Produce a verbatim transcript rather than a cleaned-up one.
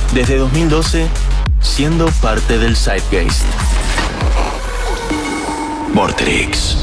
Desde dos mil doce, siendo parte del Zeitgeist. Vorterix.